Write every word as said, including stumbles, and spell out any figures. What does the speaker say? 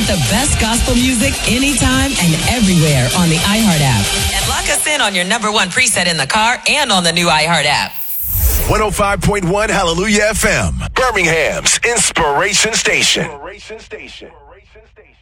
Get the best gospel music anytime and everywhere on the iHeart app. And lock us in on your number one preset in the car and on the new iHeart app. one oh five point one Hallelujah F M, Birmingham's Inspiration Station. Inspiration Station.